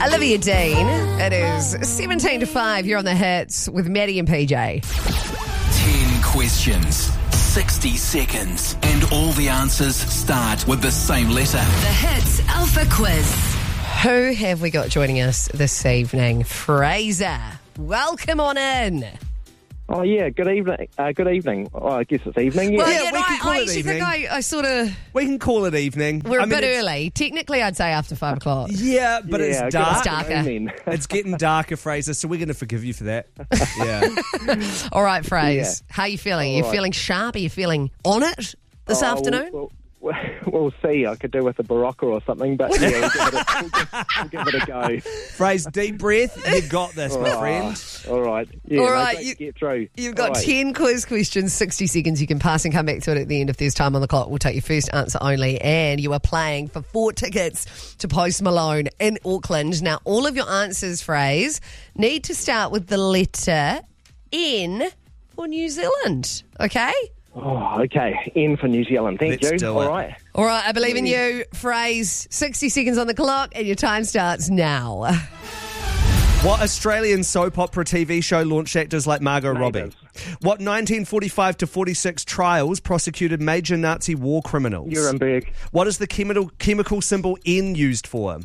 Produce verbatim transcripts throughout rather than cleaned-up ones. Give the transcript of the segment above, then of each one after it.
Olivia Dean. It is seventeen to five. You're on the hits with Maddie and P J. Ten questions, sixty seconds, and all the answers start with the same letter. The Hits Alpha Quiz. Who have we got joining us this evening? Fraser. Welcome on in. Oh, yeah, good evening. Uh, good evening. Oh, I guess it's evening, yeah. Well, Yeah, yeah, we no, can I, call I it actually evening. think I, I sort of... We can call it evening. We're a I mean, bit it's- early. Technically, I'd say after five o'clock. Yeah, but Yeah, it's good dark. It's darker. afternoon then. It's getting darker, Fraser, so we're going to forgive you for that. Yeah. All right, Fraser. Yeah. How are you feeling? Are All you right. feeling sharp? Are you feeling on it this Oh, afternoon? We'll, we'll, we'll see. I could do with a Barocca or something, but yeah, we'll give it a, we'll give, we'll give it a go. Fraser, deep breath. You got this, my Oh, friend. All right. Yeah, All no, right, great you- to get through. You've got All right. ten quiz questions, sixty seconds. You can pass and come back to it at the end if there's time on the clock. We'll take your first answer only. And you are playing for four tickets to Post Malone in Auckland. Now, all of your answers, Phrase, need to start with the letter N for New Zealand. Okay? Oh, okay. N for New Zealand. Thank Let's you. do All it. right. All right, I believe in you. Phrase, sixty seconds on the clock, and your time starts now. What Australian soap opera T V show launched actors like Margot Robbie? Neighbours. What nineteen forty-five to forty-six trials prosecuted major Nazi war criminals? Nuremberg. What is the chemical chemical symbol N used for?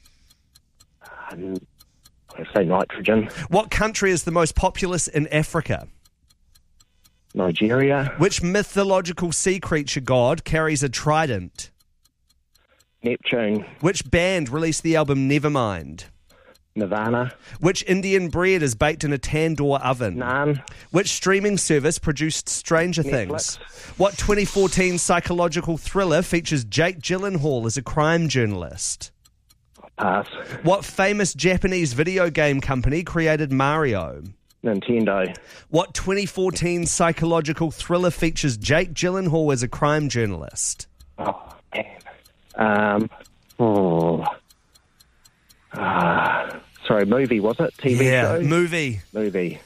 Um, I say nitrogen. What country is the most populous in Africa? Nigeria. Which mythological sea creature god carries a trident? Neptune. Which band released the album Nevermind? Nirvana. Which Indian bread is baked in a tandoor oven? Naan. Which streaming service produced Stranger Netflix. Things? What twenty fourteen psychological thriller features Jake Gyllenhaal as a crime journalist? Pass. What famous Japanese video game company created Mario? Nintendo. What twenty fourteen psychological thriller features Jake Gyllenhaal as a crime journalist? Oh, man. Um, oh. Ah, sorry, movie, was it? T V show? movie. Movie.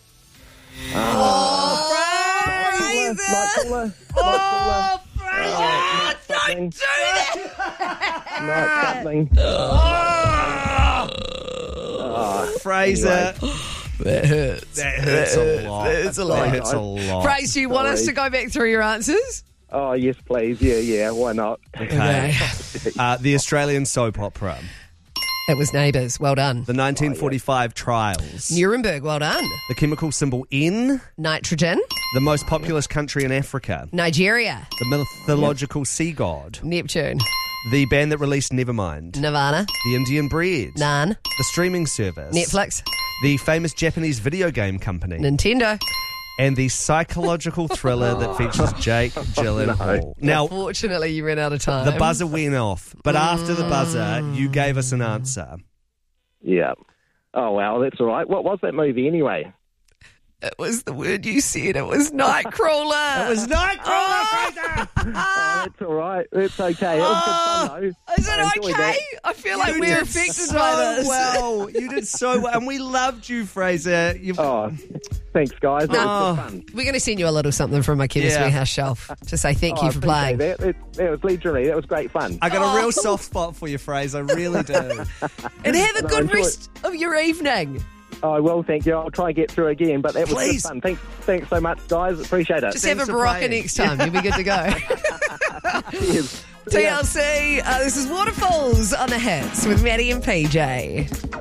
Fraser! Nightcrawler. Oh, Nightcrawler. Fraser! Don't do that! Night something. Fraser. That hurts. That hurts a lot. That hurts a lot. That hurts a lot. Fraser, do you want us Sorry. to go back through your answers? Oh, yes, please. Yeah, yeah, why not? Okay. Uh, the Australian soap opera. It was Neighbours. Well done. The nineteen forty-five trials. Nuremberg. Well done. The chemical symbol N. Nitrogen. The most populous country in Africa. Nigeria. The mythological sea god. Neptune. The band that released Nevermind. Nirvana. The Indian bread. Naan. The streaming service. Netflix. The famous Japanese video game company. Nintendo. And the psychological thriller that features Jake Gyllenhaal. Now, Unfortunately, you ran out of time. the buzzer went off, but after the buzzer, you gave us an answer. Yeah. Oh, wow, that's all right. What was that movie anyway? It was the word you said. It was Nightcrawler. It was Nightcrawler, Fraser! Oh, that's all right. That's okay. It was good fun, though. Is I it enjoyed okay? that. I feel like You we're did affected so by this. well. You did so well, and we loved you, Fraser. You've, Oh, thanks, guys. It was No. good fun. We're going to send you a little something from my Chemist Yeah. Warehouse shelf to say thank Oh, you I for appreciate playing. That. That, that was legendary. That was great fun. I got a Oh. real soft spot for you, Fraser. I really do. And have a No, good enjoy rest of your evening. Oh, I will, thank you. I'll try and get through again, but that was Please. good fun. Thanks, thanks so much, guys. Appreciate it. Just have a Thanks for Barocca playing. next time. You'll be good to go. Cheers. T L C, uh, this is Waterfalls on the Hits with Maddie and P J.